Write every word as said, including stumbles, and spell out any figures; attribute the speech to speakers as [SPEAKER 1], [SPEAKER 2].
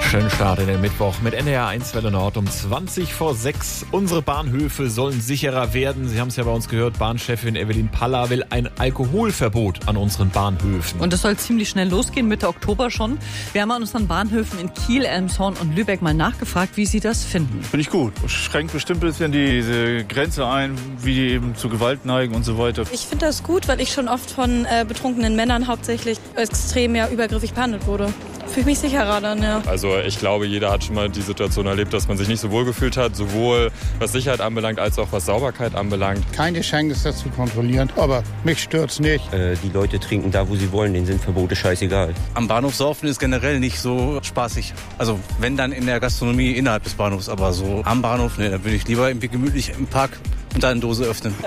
[SPEAKER 1] Schönen Start in den Mittwoch mit N D R eins Welle Nord um zwanzig vor sechs. Unsere Bahnhöfe sollen sicherer werden. Sie haben es ja bei uns gehört, Bahnchefin Evelyn Palla will ein Alkoholverbot an unseren Bahnhöfen.
[SPEAKER 2] Und das soll ziemlich schnell losgehen, Mitte Oktober schon. Wir haben an unseren Bahnhöfen in Kiel, Elmshorn und Lübeck mal nachgefragt, wie sie das finden.
[SPEAKER 3] Finde ich gut. Schränkt bestimmt ein bisschen diese Grenze ein, wie die eben zu Gewalt neigen und so weiter.
[SPEAKER 4] Ich finde das gut, weil ich schon oft von äh, betrunkenen Männern hauptsächlich extrem ja übergriffig behandelt wurde. Fühle mich sicherer dann, ja.
[SPEAKER 5] Also ich glaube, jeder hat schon mal die Situation erlebt, dass man sich nicht so wohl gefühlt hat, sowohl was Sicherheit anbelangt, als auch was Sauberkeit anbelangt.
[SPEAKER 6] Keine Chance, das zu kontrollieren, aber mich stört's nicht.
[SPEAKER 7] Äh, die Leute trinken da, wo sie wollen, denen sind Verbote scheißegal.
[SPEAKER 8] Am Bahnhof saufen ist generell nicht so spaßig. Also wenn dann in der Gastronomie innerhalb des Bahnhofs, aber so am Bahnhof, ne, da würde ich lieber irgendwie gemütlich im Park und da eine Dose öffnen.